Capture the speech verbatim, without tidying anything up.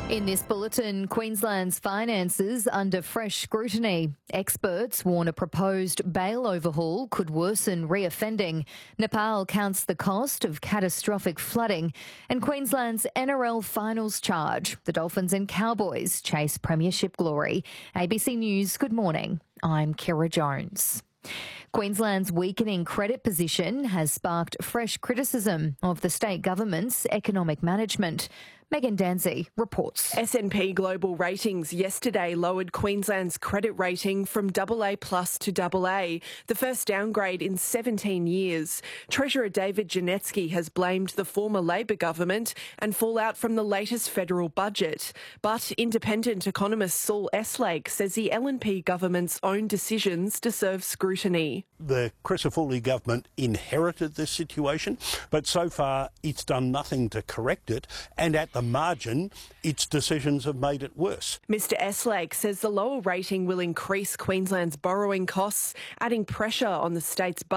In this bulletin, Queensland's finances under fresh scrutiny. Experts warn a proposed bail overhaul could worsen reoffending. Nepal counts the cost of catastrophic flooding. And Queensland's N R L finals charge. The Dolphins and Cowboys chase premiership glory. A B C News, good morning. I'm Kira Jones. Queensland's weakening credit position has sparked fresh criticism of the state government's economic management. Megan Danzy reports. S and P Global Ratings yesterday lowered Queensland's credit rating from double A plus to double A, the first downgrade in seventeen years. Treasurer David Janetsky has blamed the former Labor government and fallout from the latest federal budget. But independent economist Saul Eslake says the L N P government's own decisions deserve scrutiny. The Crisafulli government inherited this situation, but so far it's done nothing to correct it, and at the margin, its decisions have made it worse. Mister Eslake says the lower rating will increase Queensland's borrowing costs, adding pressure on the state's budget.